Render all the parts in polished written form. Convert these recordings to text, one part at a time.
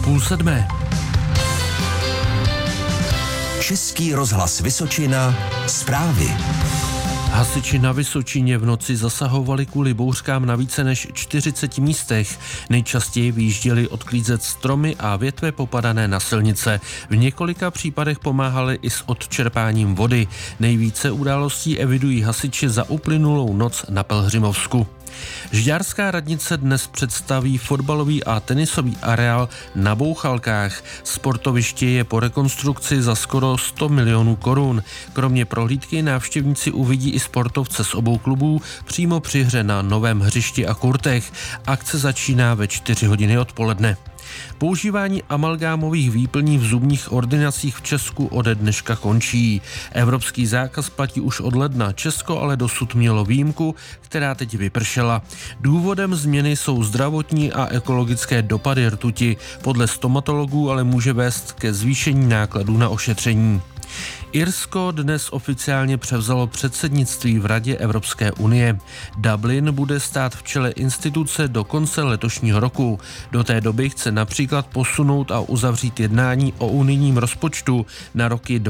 6:30. Český rozhlas Vysočina, zprávy. Hasiči na Vysočině v noci zasahovali kvůli bouřkám na více než 40 místech. Nejčastěji vyjížděli odklízet stromy a větve popadané na silnice. V několika případech pomáhali i s odčerpáním vody. Nejvíce událostí evidují hasiči za uplynulou noc na Pelhřimovsku. Žďárská radnice dnes představí fotbalový a tenisový areál na Bouchalkách. Sportoviště je po rekonstrukci za skoro 100 milionů korun. Kromě prohlídky návštěvníci uvidí i sportovce z obou klubů přímo při hře na novém hřišti a kurtech. Akce začíná ve 4 hodiny odpoledne. Používání amalgámových výplní v zubních ordinacích v Česku ode dneška končí. Evropský zákaz platí už od ledna. Česko ale dosud mělo výjimku, která teď vypršela. Důvodem změny jsou zdravotní a ekologické dopady rtuti. Podle stomatologů ale může vést ke zvýšení nákladů na ošetření. Irsko dnes oficiálně převzalo předsednictví v Radě Evropské unie. Dublin bude stát v čele instituce do konce letošního roku. Do té doby chce například posunout a uzavřít jednání o unijním rozpočtu na roky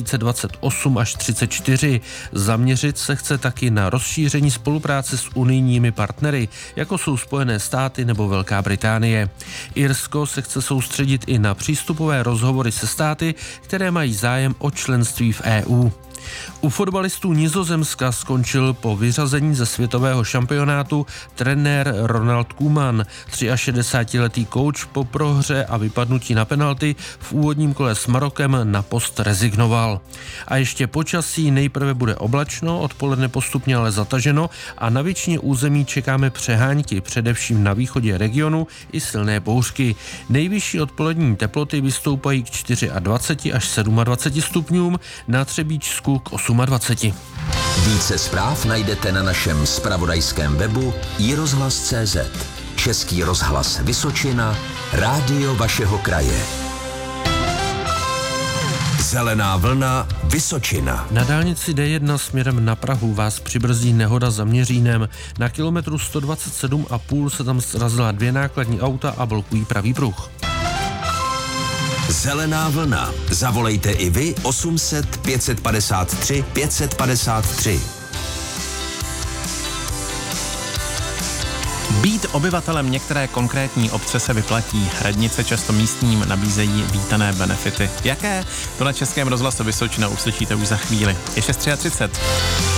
2028 až 2034. Zaměřit se chce taky na rozšíření spolupráce s unijními partnery, jako jsou Spojené státy nebo Velká Británie. Irsko se chce soustředit i na přístupové rozhovory se státy, které mají zájem o členství v EU. U fotbalistů Nizozemska skončil po vyřazení ze světového šampionátu trenér Ronald Koeman. 63letý kouč po prohře a vypadnutí na penalty v úvodním kole s Marokem na post rezignoval. A ještě počasí: nejprve bude oblačno, odpoledne postupně ale zataženo a na většině území čekáme přehánky, především na východě regionu i silné bouřky. Nejvyšší odpolední teploty vystoupají k 24 až 27 stupňům, na Třebíčsku k 28. Více zpráv najdete na našem zpravodajském webu iRozhlas.cz. Český rozhlas Vysočina, rádio vašeho kraje. Zelená vlna Vysočina. Na dálnici D1 směrem na Prahu vás přibrzdí nehoda za Měřínem. Na kilometru 127,5 se tam srazila 2 nákladní auta a blokují pravý pruh. Zelená vlna. Zavolejte i vy 800 553 553. Být obyvatelem některé konkrétní obce se vyplatí. Radnice často místním nabízejí vítané benefity. Jaké? To na Českém rozhlasu Vysočina uslyšíte už za chvíli. Je 6:33.